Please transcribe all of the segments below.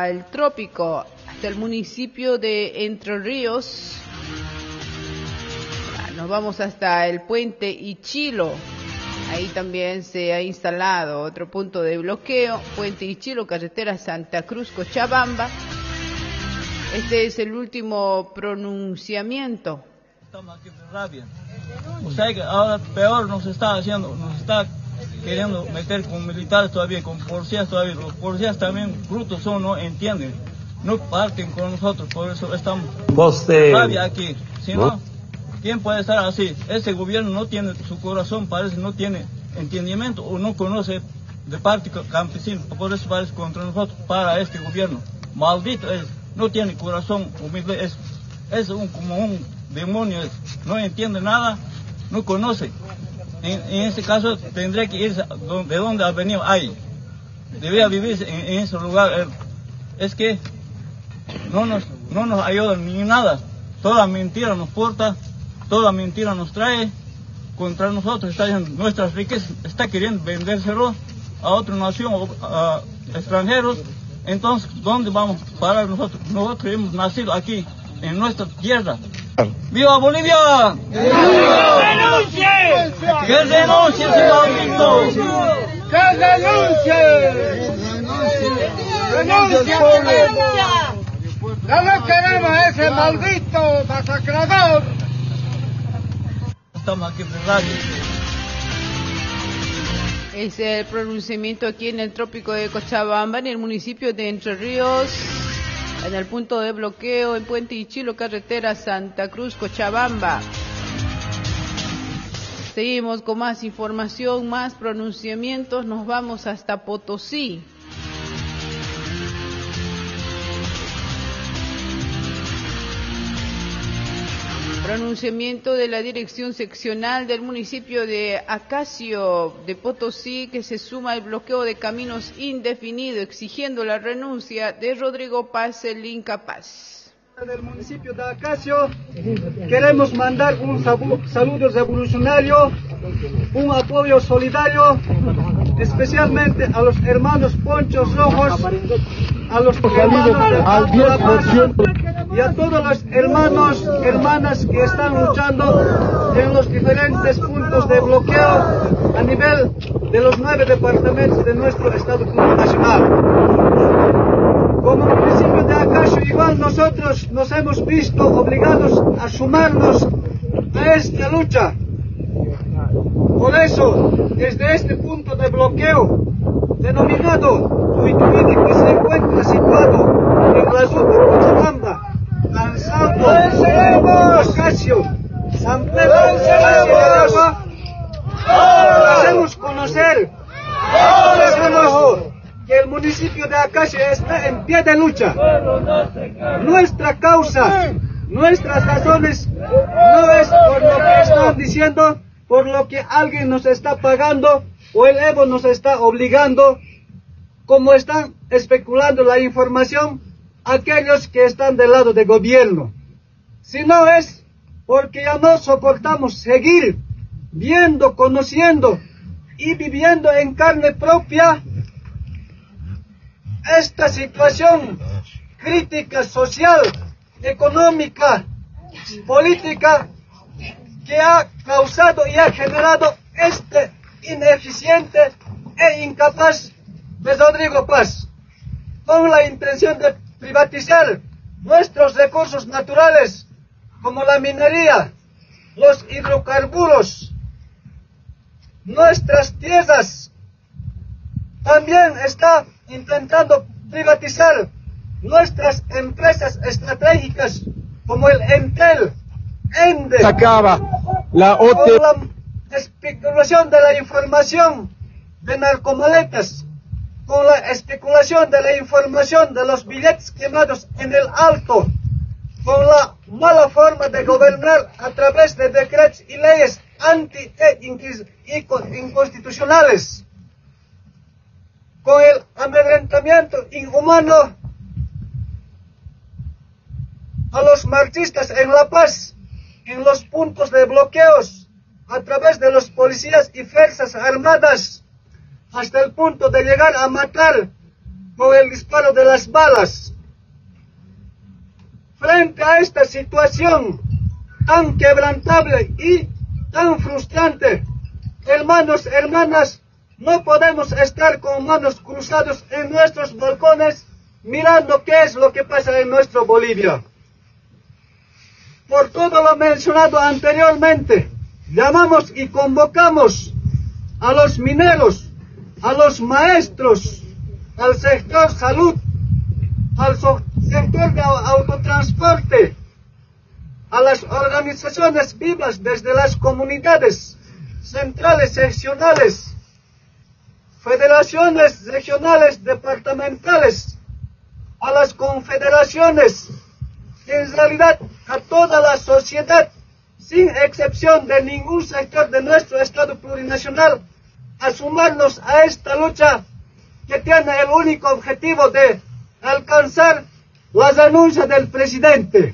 hasta el trópico, hasta el municipio de Entre Ríos. Nos vamos hasta el puente Ichilo. Ahí también se ha instalado otro punto de bloqueo. Puente Ichilo, carretera Santa Cruz, Cochabamba. Este es el último pronunciamiento. Estamos aquí de rabia. O sea que ahora peor nos está queriendo meter con militares todavía, con policías todavía. Los policías también brutos son, no entienden, no parten con nosotros, por eso estamos de rabia aquí. Si no, ¿quién puede estar así? Este gobierno no tiene su corazón, parece no tiene entendimiento o no conoce de parte campesino, por eso parece contra nosotros, para este gobierno. Maldito es, no tiene corazón humilde, es como un demonio, no entiende nada, no conoce. En este caso tendría que irse de donde ha venido ahí. Debía vivir en ese lugar. Es que no nos ayuda ni nada. Toda mentira nos porta, toda mentira nos trae contra nosotros. Está diciendo nuestras riquezas, está queriendo vendérselo a otra nación, a extranjeros. Entonces, ¿dónde vamos a parar nosotros? Nosotros hemos nacido aquí, en nuestra tierra. ¡Viva Bolivia! ¡Renuncie! ¡Que renuncie ese maldito! ¡Que renuncie! ¡Renuncie! ¡Ya no queremos a ese maldito masacrador! Estamos aquí en radio. Es el pronunciamiento aquí en el trópico de Cochabamba, en el municipio de Entre Ríos, en el punto de bloqueo en Puente Ichilo, carretera Santa Cruz, Cochabamba. Seguimos con más información, más pronunciamientos. Nos vamos hasta Potosí. Pronunciamiento de la Dirección Seccional del municipio de Acacio de Potosí, que se suma al bloqueo de caminos indefinido, exigiendo la renuncia de Rodrigo Paz, el incapaz. Del municipio de Acacio queremos mandar un saludo revolucionario, un apoyo solidario, especialmente a los hermanos Ponchos Rojos, a los hermanos de La Paz y a todos los hermanas que están luchando en los diferentes puntos de bloqueo a nivel de los 9 departamentos de nuestro Estado Nacional. Como municipio de Acacio, igual nosotros nos hemos visto obligados a sumarnos a esta lucha. Por eso, desde este punto de bloqueo, denominado Tuituini, que se encuentra situado en la ruta Cochabamba, Lanzando, Acacio, San Pedro de Agua, hacemos conocer que el municipio de Acacio está en pie de lucha. Nuestra causa, nuestras razones, no es por lo que están diciendo, por lo que alguien nos está pagando o el Evo nos está obligando, como están especulando la información aquellos que están del lado del gobierno. Si no es porque ya no soportamos seguir viendo, conociendo y viviendo en carne propia esta situación crítica social, económica, política que ha causado y ha generado este ineficiente e incapaz de Rodrigo Paz, con la intención de privatizar nuestros recursos naturales como la minería, los hidrocarburos, nuestras tierras. También está intentando privatizar nuestras empresas estratégicas como el Entel, Ende, sacaba la con la especulación de la información de narcomaletas, con la especulación de la información de los billetes quemados en el Alto, con la mala forma de gobernar a través de decretos y leyes anti e inconstitucionales, con el amedrentamiento inhumano a los marchistas en La Paz, en los puntos de bloqueos, a través de los policías y fuerzas armadas, hasta el punto de llegar a matar con el disparo de las balas. Frente a esta situación tan quebrantable y tan frustrante, hermanos, hermanas, no podemos estar con manos cruzadas en nuestros balcones mirando qué es lo que pasa en nuestra Bolivia. Por todo lo mencionado anteriormente, llamamos y convocamos a los mineros, a los maestros, al sector salud, al sector de autotransporte, a las organizaciones vivas desde las comunidades centrales, seccionales, federaciones regionales, departamentales, a las confederaciones, en realidad a toda la sociedad, sin excepción de ningún sector de nuestro Estado plurinacional, a sumarnos a esta lucha que tiene el único objetivo de alcanzar la renuncia del presidente.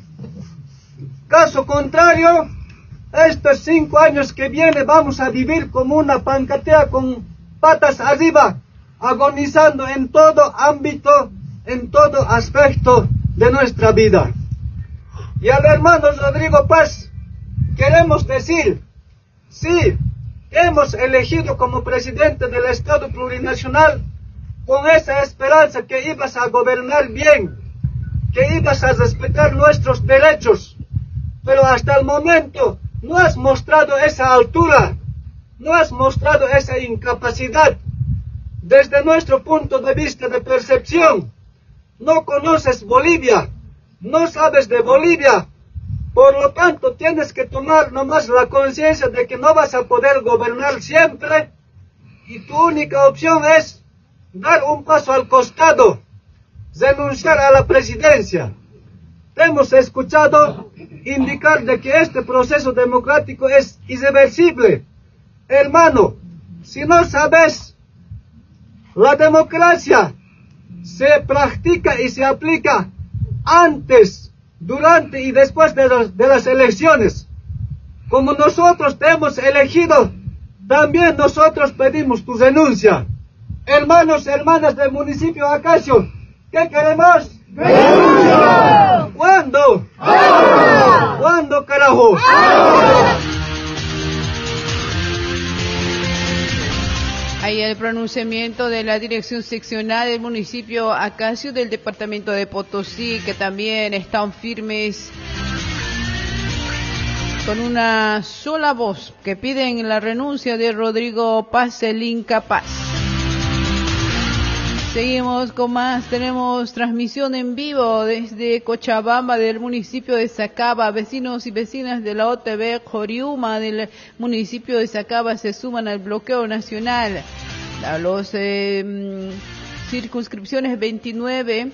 Caso contrario, estos 5 años que vienen vamos a vivir como una pancatea con patas arriba, agonizando en todo ámbito, en todo aspecto de nuestra vida. Y al hermano Rodrigo Paz queremos decir, sí, hemos elegido como presidente del Estado plurinacional con esa esperanza que ibas a gobernar bien, que ibas a respetar nuestros derechos, pero hasta el momento no has mostrado esa altura, no has mostrado esa incapacidad. Desde nuestro punto de vista de percepción, no conoces Bolivia, no sabes de Bolivia, por lo tanto tienes que tomar nomás la conciencia de que no vas a poder gobernar siempre y tu única opción es dar un paso al costado, renunciar a la presidencia. Te hemos escuchado indicar de que este proceso democrático es irreversible. Hermano, si no sabes, la democracia se practica y se aplica antes, durante y después de las elecciones. Como nosotros te hemos elegido, también nosotros pedimos tu renuncia. Hermanos, hermanas del municipio Acacio, ¿qué queremos? ¡Renuncia! ¿Cuándo? ¡Ahora! ¿Cuándo, carajo? ¡Ahora! Ahí el pronunciamiento de la dirección seccional del municipio Acacio del departamento de Potosí, que también están firmes con una sola voz, que piden la renuncia de Rodrigo Paz, el incapaz. Seguimos con más, tenemos transmisión en vivo desde Cochabamba, del municipio de Sacaba. Vecinos y vecinas de la OTB Coriuma del municipio de Sacaba se suman al bloqueo nacional. A los circunscripciones 29,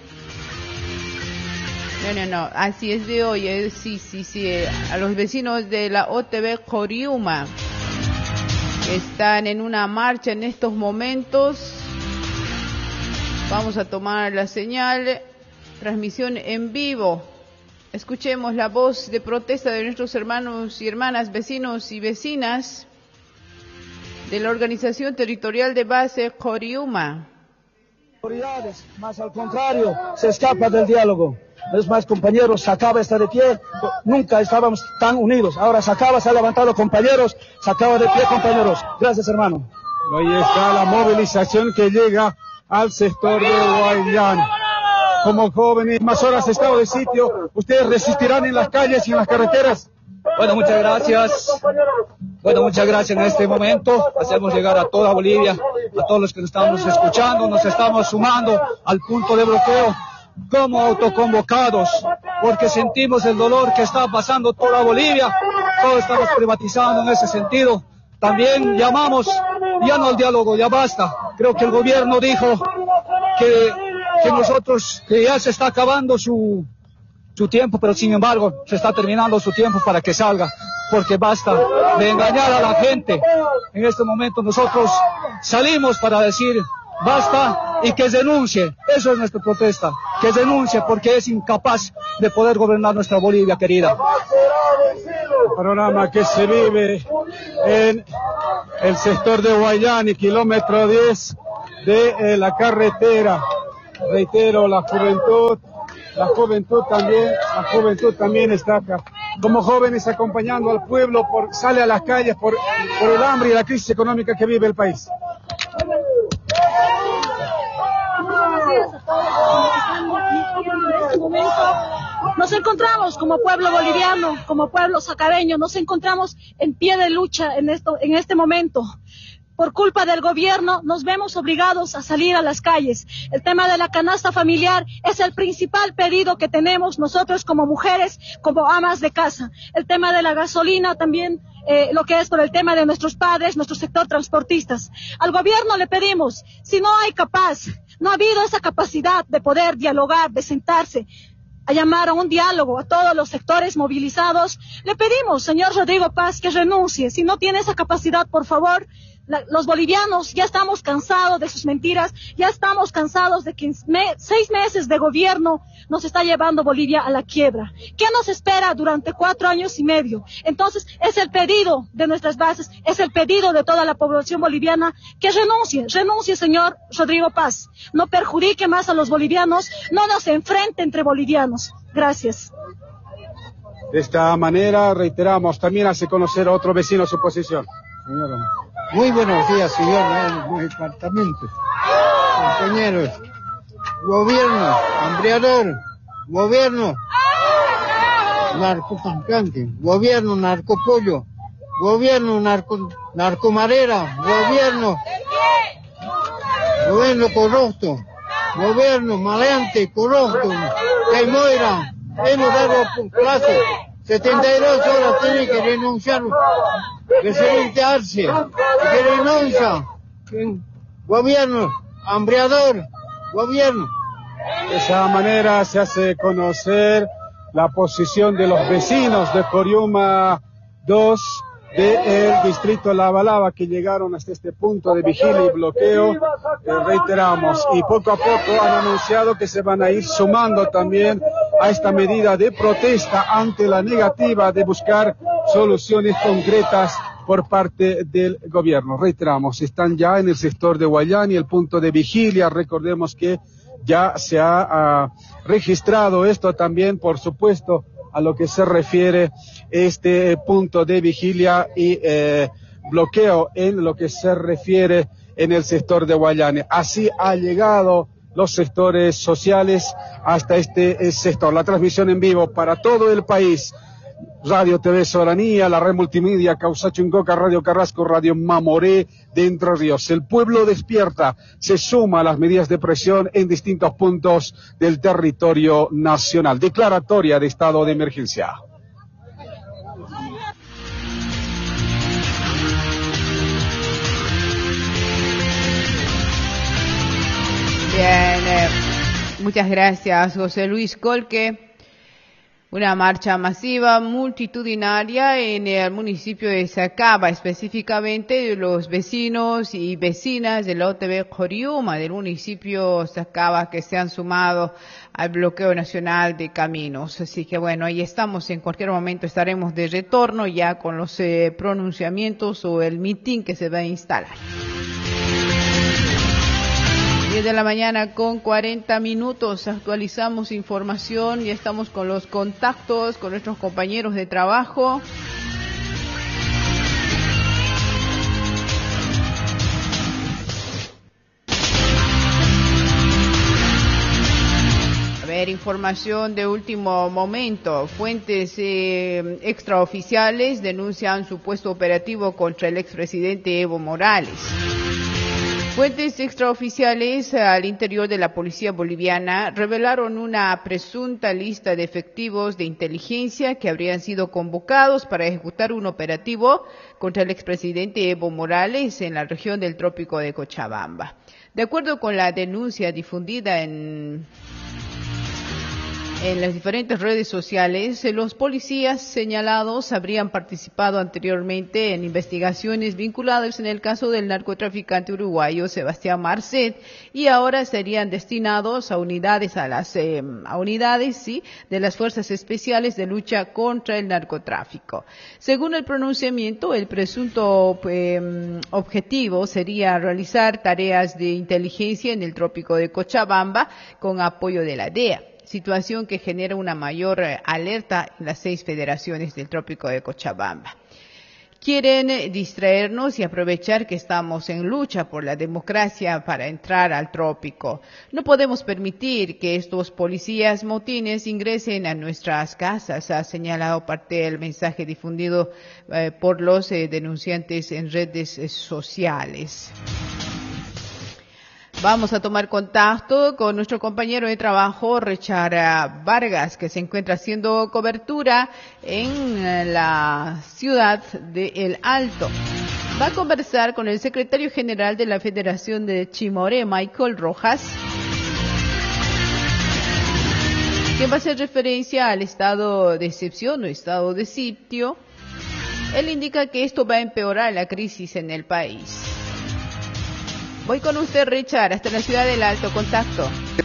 no, así es de hoy, sí, a los vecinos de la OTB Coriuma están en una marcha en estos momentos. Vamos a tomar la señal, transmisión en vivo. Escuchemos la voz de protesta de nuestros hermanos y hermanas, vecinos y vecinas de la organización territorial de base Coriuma. Autoridades, más al contrario, se escapa del diálogo. Es más, compañeros, Sacaba está de pie, nunca estábamos tan unidos. Ahora Sacaba se ha levantado, compañeros, Sacaba de pie, compañeros. Gracias, hermano. Ahí está la movilización que llega al sector de Guayán. Como jóvenes, más horas estado de sitio, ¿ustedes resistirán en las calles y en las carreteras? Bueno, muchas gracias. Muchas gracias en este momento. Hacemos llegar a toda Bolivia, a todos los que nos estamos escuchando, nos estamos sumando al punto de bloqueo como autoconvocados, porque sentimos el dolor que está pasando toda Bolivia. Todos estamos privatizando en ese sentido. También llamamos ya no al diálogo, ya basta. Creo que el gobierno dijo que nosotros, que ya se está acabando su tiempo, pero sin embargo se está terminando su tiempo para que salga, porque basta de engañar a la gente. En este momento nosotros salimos para decir basta y que denuncie. Eso es nuestra protesta, que denuncie, porque es incapaz de poder gobernar nuestra Bolivia querida. El panorama que se vive en el sector de Guayán y kilómetro 10 de la carretera reitero, la juventud también está acá. Como jóvenes acompañando al pueblo, sale a las calles por el hambre y la crisis económica que vive el país. En este momento nos encontramos como pueblo boliviano, como pueblo sacareño, nos encontramos en pie de lucha en este momento. Por culpa del gobierno nos vemos obligados a salir a las calles. El tema de la canasta familiar es el principal pedido que tenemos nosotros como mujeres, como amas de casa. El tema de la gasolina también, lo que es por el tema de nuestros padres, nuestro sector transportistas. Al gobierno le pedimos, si no ha habido esa capacidad de poder dialogar, de sentarse, a llamar a un diálogo a todos los sectores movilizados, le pedimos, señor Rodrigo Paz, que renuncie. Si no tiene esa capacidad, por favor, los bolivianos ya estamos cansados de sus mentiras, ya estamos cansados de que 6 meses de gobierno nos está llevando Bolivia a la quiebra. ¿Qué nos espera durante 4 años y medio? Entonces, es el pedido de nuestras bases, es el pedido de toda la población boliviana que renuncie, señor Rodrigo Paz. No perjudique más a los bolivianos, no nos enfrente entre bolivianos. Gracias. De esta manera, reiteramos, también hace conocer a otro vecino su posición. Señora. Muy buenos días, señor departamento, compañeros, gobierno, hambriador, gobierno, narcotraficante, gobierno, narcopollo, gobierno, narcomarera, gobierno corrupto, gobierno maleante, corrupto, Caimoira, hemos dado plazo, 72 horas tiene que renunciar. Que se retirarse, que renuncia, gobierno, hambriador, gobierno. De esa manera se hace conocer la posición de los vecinos de Coriuma 2 del distrito Lavalava que llegaron hasta este punto de vigilia y bloqueo. Reiteramos, y poco a poco han anunciado que se van a ir sumando también a esta medida de protesta ante la negativa de buscar soluciones concretas por parte del gobierno. Reiteramos, están ya en el sector de Guayani, el punto de vigilia. Recordemos que ya se ha registrado esto también, por supuesto, a lo que se refiere este punto de vigilia y bloqueo en lo que se refiere en el sector de Guayani. Así ha llegado los sectores sociales hasta este sector. La transmisión en vivo para todo el país. Radio TV Soberanía, la red multimedia Causachuncoca, Radio Carrasco, Radio Mamoré de Entre Ríos. El pueblo despierta, se suma a las medidas de presión en distintos puntos del territorio nacional. Declaratoria de estado de emergencia. Bien, muchas gracias, José Luis Colque. Una marcha masiva multitudinaria en el municipio de Sacaba, específicamente de los vecinos y vecinas de la OTB Coriuma del municipio Sacaba que se han sumado al bloqueo nacional de caminos. Así que bueno, ahí estamos, en cualquier momento estaremos de retorno ya con los pronunciamientos o el mitin que se va a instalar. 10 de la mañana con 40 minutos, actualizamos información y estamos con los contactos con nuestros compañeros de trabajo. A ver, información de último momento. Fuentes extraoficiales denuncian supuesto operativo contra el expresidente Evo Morales. Fuentes extraoficiales al interior de la policía boliviana revelaron una presunta lista de efectivos de inteligencia que habrían sido convocados para ejecutar un operativo contra el expresidente Evo Morales en la región del Trópico de Cochabamba. De acuerdo con la denuncia difundida en En las diferentes redes sociales, los policías señalados habrían participado anteriormente en investigaciones vinculadas en el caso del narcotraficante uruguayo Sebastián Marcet y ahora serían destinados a unidades de las Fuerzas Especiales de Lucha contra el Narcotráfico. Según el pronunciamiento, el presunto objetivo sería realizar tareas de inteligencia en el trópico de Cochabamba con apoyo de la DEA. Situación que genera una mayor alerta en las 6 federaciones del trópico de Cochabamba. Quieren distraernos y aprovechar que estamos en lucha por la democracia para entrar al trópico. No podemos permitir que estos policías motines ingresen a nuestras casas, ha señalado parte del mensaje difundido por los denunciantes en redes sociales. Vamos a tomar contacto con nuestro compañero de trabajo, Richard Vargas, que se encuentra haciendo cobertura en la ciudad de El Alto. Va a conversar con el secretario general de la Federación de Chimoré, Michael Rojas, quien va a hacer referencia al estado de excepción o estado de sitio. Él indica que esto va a empeorar la crisis en el país. Voy con usted, Richard, hasta la ciudad del Alto. Contacto.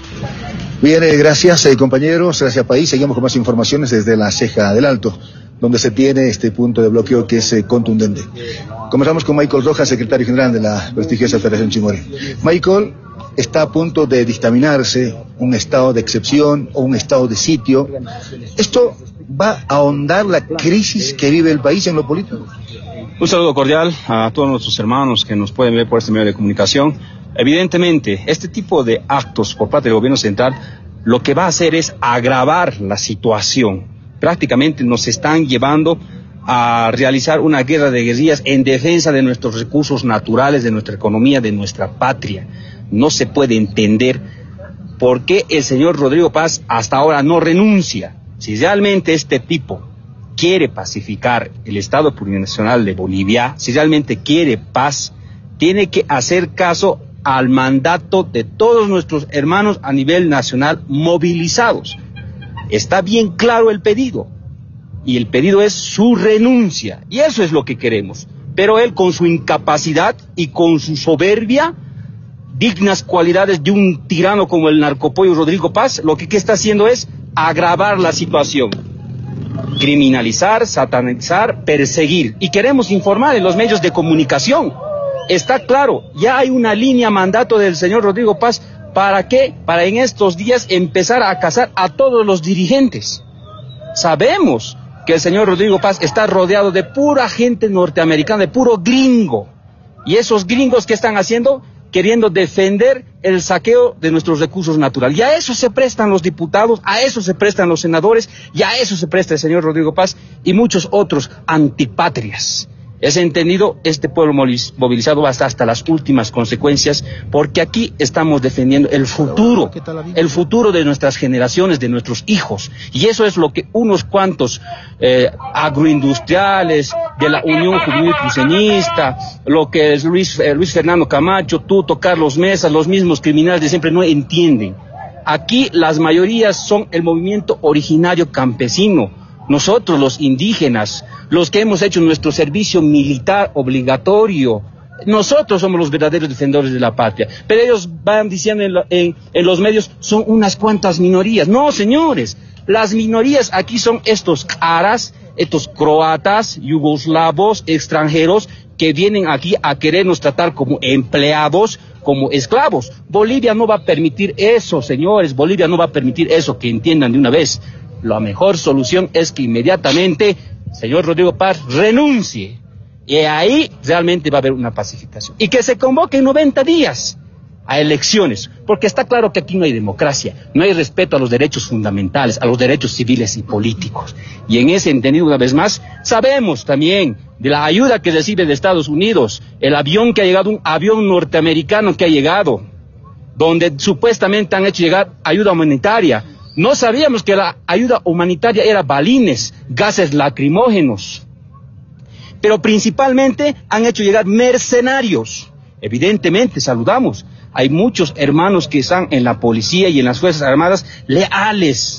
Bien, gracias compañeros, gracias país. Seguimos con más informaciones desde la Ceja del Alto, donde se tiene este punto de bloqueo que es contundente. Comenzamos con Michael Rojas, secretario general de la prestigiosa Federación Chimoré. Michael, está a punto de dictaminarse un estado de excepción o un estado de sitio. ¿Esto va a ahondar la crisis que vive el país en lo político? Un saludo cordial a todos nuestros hermanos que nos pueden ver por este medio de comunicación. Evidentemente, este tipo de actos por parte del gobierno central lo que va a hacer es agravar la situación. Prácticamente nos están llevando a realizar una guerra de guerrillas en defensa de nuestros recursos naturales, de nuestra economía, de nuestra patria. No se puede entender por qué el señor Rodrigo Paz hasta ahora no renuncia. Si realmente este tipo quiere pacificar el Estado plurinacional de Bolivia, si realmente quiere paz, tiene que hacer caso al mandato de todos nuestros hermanos a nivel nacional movilizados. Está bien claro el pedido, y el pedido es su renuncia, y eso es lo que queremos. Pero él, con su incapacidad y con su soberbia, dignas cualidades de un tirano como el narcopollo Rodrigo Paz, lo que está haciendo es agravar la situación. Criminalizar, satanizar, perseguir. Y queremos informar en los medios de comunicación. Está claro, ya hay una línea mandato del señor Rodrigo Paz. ¿Para qué? Para en estos días empezar a cazar a todos los dirigentes. Sabemos que el señor Rodrigo Paz está rodeado de pura gente norteamericana, de puro gringo. Y esos gringos, ¿qué están haciendo? Queriendo defender el saqueo de nuestros recursos naturales. Y a eso se prestan los diputados, a eso se prestan los senadores, y a eso se presta el señor Rodrigo Paz y muchos otros antipatrias. Es entendido, este pueblo movilizado va hasta las últimas consecuencias, porque aquí estamos defendiendo el futuro de nuestras generaciones, de nuestros hijos. Y eso es lo que unos cuantos agroindustriales de la Unión Juvenil Cruceñista, lo que es Luis Fernando Camacho, Tuto, Carlos Mesa, los mismos criminales de siempre no entienden. Aquí las mayorías son el movimiento originario campesino. Nosotros, los indígenas, los que hemos hecho nuestro servicio militar obligatorio, nosotros somos los verdaderos defensores de la patria. Pero ellos van diciendo en los medios, son unas cuantas minorías. No, señores, las minorías aquí son estos caras, estos croatas, yugoslavos, extranjeros, que vienen aquí a querernos tratar como empleados, como esclavos. Bolivia no va a permitir eso, señores, Bolivia no va a permitir eso, que entiendan de una vez. La mejor solución es que inmediatamente el señor Rodrigo Paz renuncie, y ahí realmente va a haber una pacificación. Y que se convoque en 90 días a elecciones, porque está claro que aquí no hay democracia, no hay respeto a los derechos fundamentales, a los derechos civiles y políticos. Y en ese entendido, una vez más, sabemos también de la ayuda que recibe de Estados Unidos, el avión que ha llegado, un avión norteamericano que ha llegado, donde supuestamente han hecho llegar ayuda humanitaria. No sabíamos que la ayuda humanitaria era balines, gases lacrimógenos. Pero principalmente han hecho llegar mercenarios. Evidentemente, saludamos. Hay muchos hermanos que están en la policía y en las Fuerzas Armadas leales.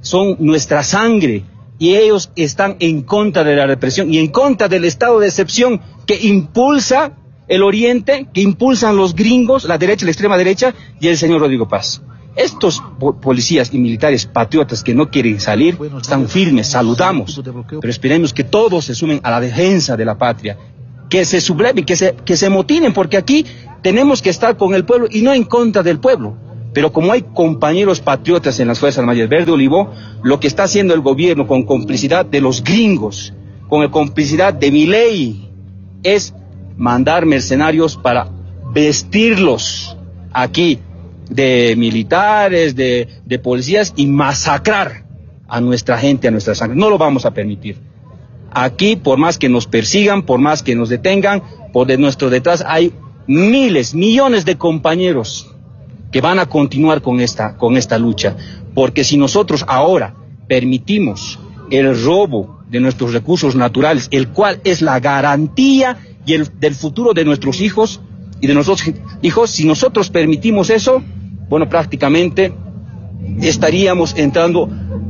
son nuestra sangre, y ellos están en contra de la represión y en contra del estado de excepción que impulsa el Oriente, que impulsan los gringos, la derecha, la extrema derecha y el señor Rodrigo Paz. Estos policías y militares patriotas que no quieren salir están firmes, saludamos, pero esperemos que todos se sumen a la defensa de la patria, que se subleven, que se motinen, porque aquí tenemos que estar con el pueblo y no en contra del pueblo. Pero como hay compañeros patriotas en las Fuerzas Armadas Verde Olivo, lo que está haciendo el gobierno con complicidad de los gringos, con la complicidad de Milei, es mandar mercenarios para vestirlos aquí de militares, de policías y masacrar a nuestra gente, a nuestra sangre. No lo vamos a permitir. Aquí, por más que nos persigan, por más que nos detengan, por de nuestro detrás hay miles, millones de compañeros que van a continuar con esta lucha, porque si nosotros ahora permitimos el robo de nuestros recursos naturales, el cual es la garantía del futuro de nuestros hijos y de nuestros hijos, si nosotros permitimos eso, bueno, prácticamente estaríamos entrando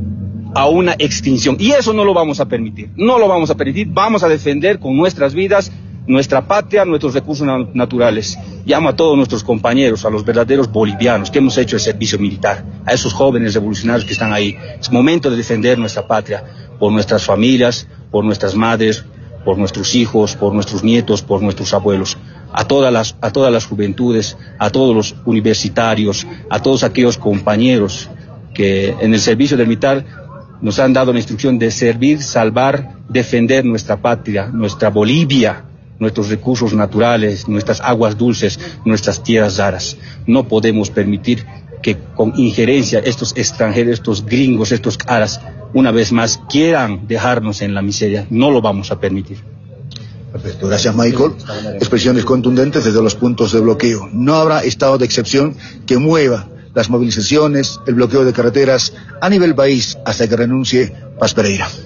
a una extinción, y eso no lo vamos a permitir, vamos a defender con nuestras vidas nuestra patria, nuestros recursos naturales. Llamo a todos nuestros compañeros, a los verdaderos bolivianos que hemos hecho el servicio militar, a esos jóvenes revolucionarios que están ahí. Es momento de defender nuestra patria, por nuestras familias, por nuestras madres, por nuestros hijos, por nuestros nietos, por nuestros abuelos. A todas las juventudes, a todos los universitarios, a todos aquellos compañeros que en el servicio del militar nos han dado la instrucción de servir, salvar, defender nuestra patria, nuestra Bolivia, nuestros recursos naturales, nuestras aguas dulces, nuestras tierras raras. No podemos permitir que con injerencia estos extranjeros, estos gringos, estos caras, una vez más quieran dejarnos en la miseria. No lo vamos a permitir. Perfecto, gracias Michael. Expresiones contundentes desde los puntos de bloqueo. No habrá estado de excepción que mueva las movilizaciones, el bloqueo de carreteras a nivel país hasta que renuncie Paz Pereira.